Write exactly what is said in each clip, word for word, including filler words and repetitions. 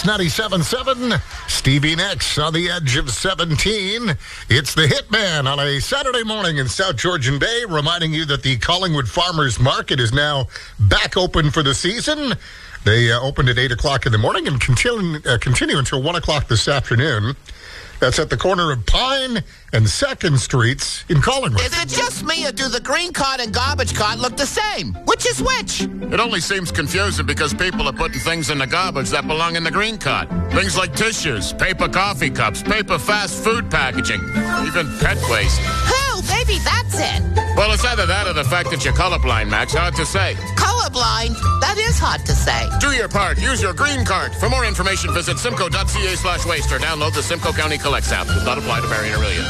Max ninety-seven point seven. Stevie Nicks on the edge of seventeen. It's the Hitman on a Saturday morning in South Georgian Bay, reminding you that the Collingwood Farmers Market is now back open for the season. They uh, opened at eight o'clock in the morning and continue, uh, continue until one o'clock this afternoon. That's at the corner of Pine and second Streets in Collingwood. Is it just me, or do the green cart and garbage cart look the same? Which is which? It only seems confusing because people are putting things in the garbage that belong in the green cart. Things like tissues, paper coffee cups, paper fast food packaging, even pet waste. Oh, maybe that's it. Well, it's either that or the fact that you're colorblind, Max. Hard to say. Colorblind? That is hard to say. Do your part. Use your green card. For more information, visit simcoe.ca slash waste or download the Simcoe County Collects app. Does not apply to Marion Aurelia.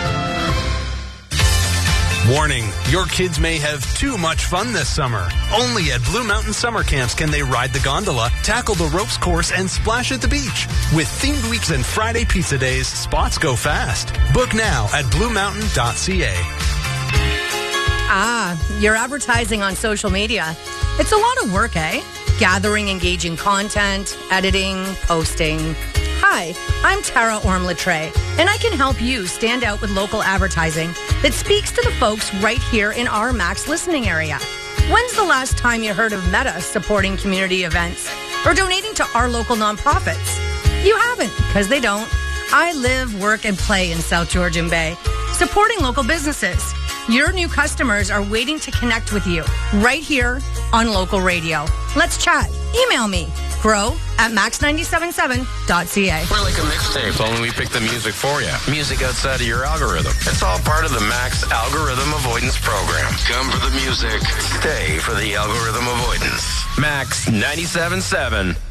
Warning, your kids may have too much fun this summer. Only at Blue Mountain Summer Camps can they ride the gondola, tackle the ropes course, and splash at the beach. With themed weeks and Friday pizza days, spots go fast. Book now at blue mountain dot c a. Ah, you're advertising on social media. It's a lot of work, eh? Gathering engaging content, editing, posting. Hi, I'm Tara Orm-Latre, and I can help you stand out with local advertising that speaks to the folks right here in our Max listening area. When's the last time you heard of Meta supporting community events or donating to our local nonprofits? You haven't, because they don't. I live, work, and play in South Georgian Bay, supporting local businesses. Your new customers are waiting to connect with you right here on local radio. Let's chat. Email me, grow at max nine seven seven dot c a. We're like a mixtape, only we pick the music for you. Music outside of your algorithm. It's all part of the Max Algorithm Avoidance Program. Come for the music, stay for the algorithm avoidance. Max ninety-seven point seven.